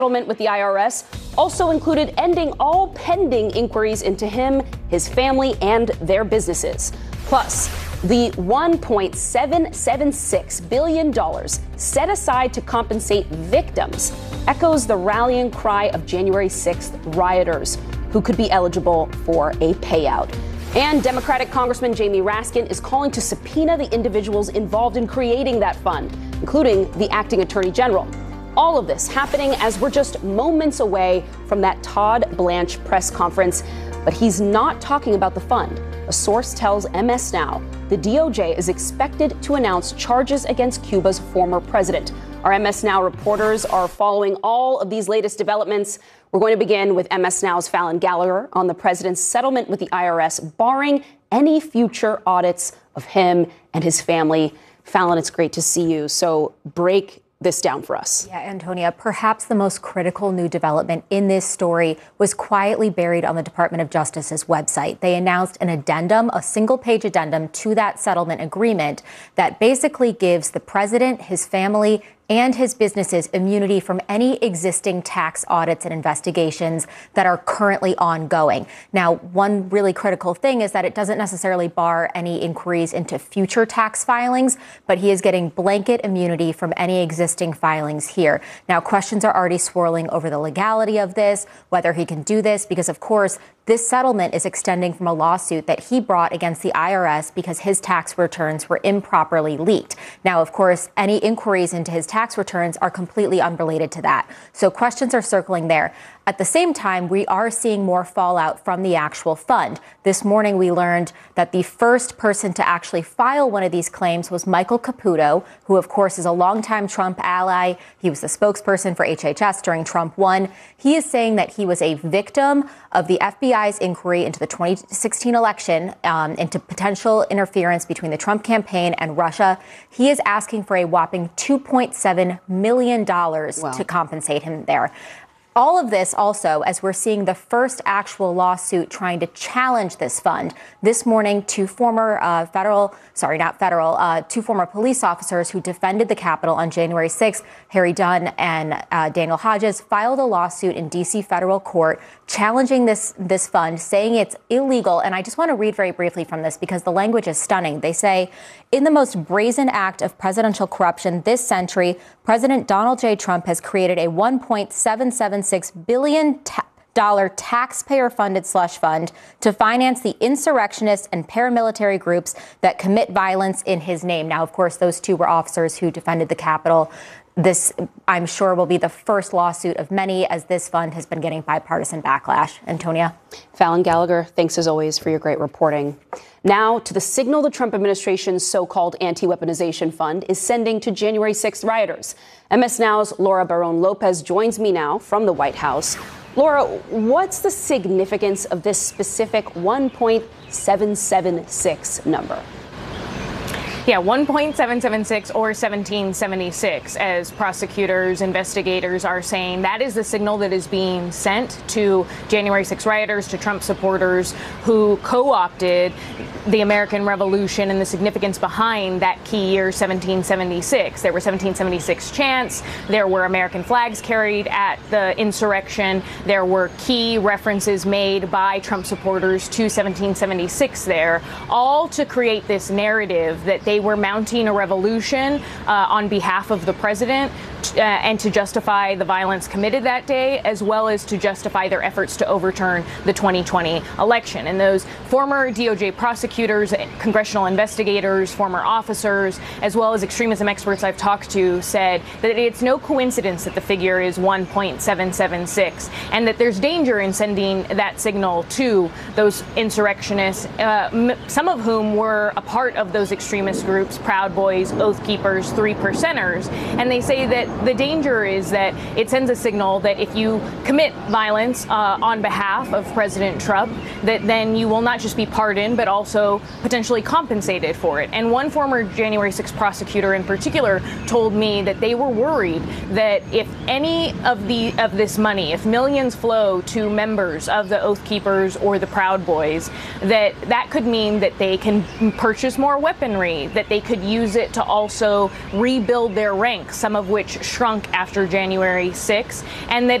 Settlement with the IRS also included ending all pending inquiries into him, his family, and their businesses. Plus, the $1.776 billion set aside to compensate victims echoes the rallying cry of January 6th rioters who could be eligible for a payout. And Democratic Congressman Jamie Raskin is calling to subpoena the individuals involved in creating that fund, including the acting attorney general. All of this happening as we're just moments away from that Todd Blanche press conference, but he's not talking about the fund. A source tells MS Now the DOJ is expected to announce charges against Cuba's former president. Our MS Now reporters are following all of these latest developments. We're going to begin with MS Now's Fallon Gallagher on the president's settlement with the IRS, barring any future audits of him and his family. Fallon, it's great to see you. So break this down for us. Yeah, Antonia, perhaps the most critical new development in this story was quietly buried on the Department of Justice's website. They announced an addendum, a single-page addendum to that settlement agreement that basically gives the president, his family, and his businesses immunity from any existing tax audits and investigations that are currently ongoing. Now, one really critical thing is that it doesn't necessarily bar any inquiries into future tax filings, but he is getting blanket immunity from any existing filings here. Now, questions are already swirling over the legality of this, whether he can do this, because, of course, this settlement is extending from a lawsuit that he brought against the IRS because his tax returns were improperly leaked. Now, of course, any inquiries into his tax returns are completely unrelated to that. So questions are circling there. At the same time, we are seeing more fallout from the actual fund. This morning, we learned that the first person to actually file one of these claims was Michael Caputo, who, of course, is a longtime Trump ally. He was the spokesperson for HHS during Trump 1. He is saying that he was a victim of the FBI's inquiry into the 2016 election, into potential interference between the Trump campaign and Russia. He is asking for a whopping $2.7 million to compensate him there. All of this also as we're seeing the first actual lawsuit trying to challenge this fund. This morning, two former police officers who defended the Capitol on January 6th, Harry Dunn and Daniel Hodges, filed a lawsuit in D.C. federal court challenging this fund, saying it's illegal. And I just want to read very briefly from this because the language is stunning. They say, in the most brazen act of presidential corruption this century, President Donald J. Trump has created a $1.776 billion taxpayer-funded slush fund to finance the insurrectionists and paramilitary groups that commit violence in his name. Now, of course, those two were officers who defended the Capitol. This, I'm sure, will be the first lawsuit of many as this fund has been getting bipartisan backlash. Antonia? Fallon Gallagher, thanks as always for your great reporting. Now to the signal the Trump administration's so-called anti-weaponization fund is sending to January 6th rioters. MS Now's Laura Barron-Lopez joins me now from the White House. Laura, what's the significance of this specific 1.776 number? Yeah, 1.776 or 1776, as prosecutors, investigators are saying. That is the signal that is being sent to January 6 rioters, to Trump supporters who co-opted the American Revolution and the significance behind that key year, 1776. There were 1776 chants. There were American flags carried at the insurrection. There were key references made by Trump supporters to 1776 there, all to create this narrative that they were mounting a revolution on behalf of the president and to justify the violence committed that day, as well as to justify their efforts to overturn the 2020 election. And those former DOJ prosecutors, congressional investigators, former officers, as well as extremism experts I've talked to said that it's no coincidence that the figure is 1.776 and that there's danger in sending that signal to those insurrectionists, some of whom were a part of those extremist groups, Proud Boys, Oath Keepers, Three Percenters. And they say that the danger is that it sends a signal that if you commit violence on behalf of President Trump, that then you will not just be pardoned, but also potentially compensated for it. And one former January 6 prosecutor in particular told me that they were worried that if any of this money, if millions flow to members of the Oath Keepers or the Proud Boys, that could mean that they can purchase more weaponry, that they could use it to also rebuild their ranks, some of which shrunk after January 6th, and that